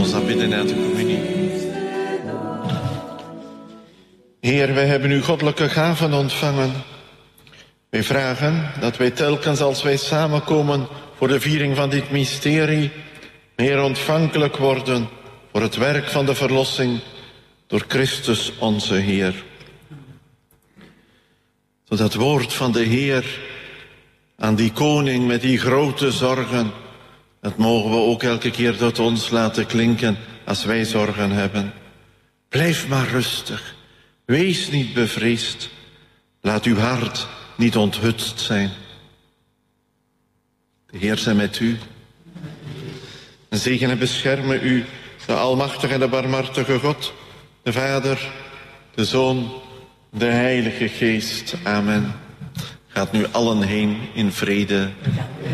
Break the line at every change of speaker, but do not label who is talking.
ons aanbidden na de communie. Heer, wij hebben uw goddelijke gaven ontvangen. Wij vragen dat wij telkens als wij samenkomen voor de viering van dit mysterie meer ontvankelijk worden voor het werk van de verlossing door Christus onze Heer. Zodat het woord van de Heer aan die koning met die grote zorgen, dat mogen we ook elke keer tot ons laten klinken als wij zorgen hebben. Blijf maar rustig, wees niet bevreesd, laat uw hart niet onthutst zijn. De Heer zij met u. En zegen en beschermen u, de almachtige en de barmhartige God, de Vader, de Zoon, de Heilige Geest. Amen. Gaat nu allen heen in vrede.